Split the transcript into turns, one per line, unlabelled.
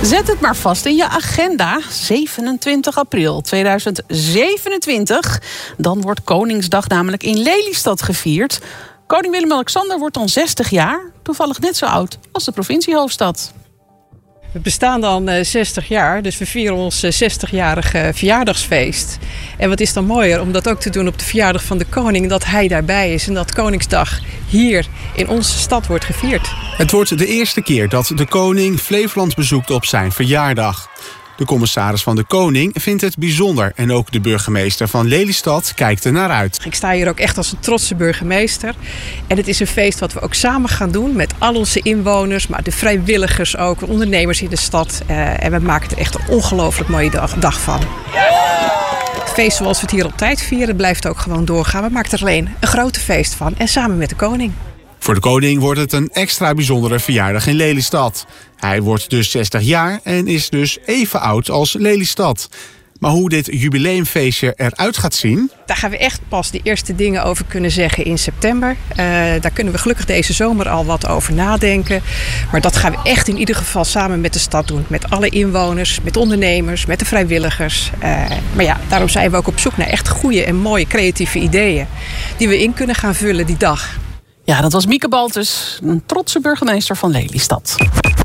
Zet het maar vast in je agenda. 27 april 2027. Dan wordt Koningsdag namelijk in Lelystad gevierd. Koning Willem-Alexander wordt dan 60 jaar. Toevallig net zo oud als de provinciehoofdstad.
We bestaan dan 60 jaar, dus we vieren ons 60-jarige verjaardagsfeest. En wat is dan mooier om dat ook te doen op de verjaardag van de koning, dat hij daarbij is en dat Koningsdag hier in onze stad wordt gevierd.
Het wordt de eerste keer dat de koning Flevoland bezoekt op zijn verjaardag. De commissaris van de koning vindt het bijzonder en ook de burgemeester van Lelystad kijkt er naar uit.
Ik sta hier ook echt als een trotse burgemeester. En het is een feest wat we ook samen gaan doen met al onze inwoners, maar de vrijwilligers ook, de ondernemers in de stad. En we maken er echt een ongelooflijk mooie dag van. Het feest zoals we het hier altijd vieren blijft ook gewoon doorgaan. We maken er alleen een grote feest van en samen met de koning.
Voor de koning wordt het een extra bijzondere verjaardag in Lelystad. Hij wordt dus 60 jaar en is dus even oud als Lelystad. Maar hoe dit jubileumfeestje eruit gaat zien?
Daar gaan we echt pas de eerste dingen over kunnen zeggen in september. Daar kunnen we gelukkig deze zomer al wat over nadenken. Maar dat gaan we echt in ieder geval samen met de stad doen. Met alle inwoners, met ondernemers, met de vrijwilligers. Maar ja, daarom zijn we ook op zoek naar echt goede en mooie creatieve ideeën. Die we in kunnen gaan vullen die dag.
Ja, dat was Mieke Baltus, een trotse burgemeester van Lelystad.